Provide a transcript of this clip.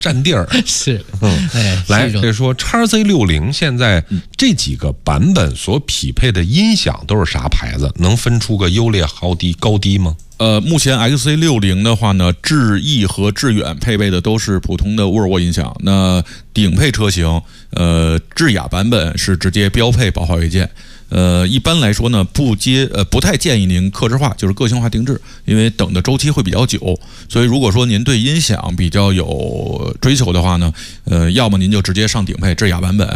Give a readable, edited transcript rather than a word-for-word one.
占地儿。 是， 来，这说 XZ60现在这几个版本所匹配的音响都是啥牌子？能分出个优劣高低吗？ 目前 XC60的话呢，智逸和致远配备的都是普通的沃尔沃音响。那顶配车型，智雅版本是直接标配宝华韦健。一般来说呢，不太建议您客制化，就是个性化定制，因为等的周期会比较久。所以如果说您对音响比较有追求的话呢，要么您就直接上顶配智雅版本，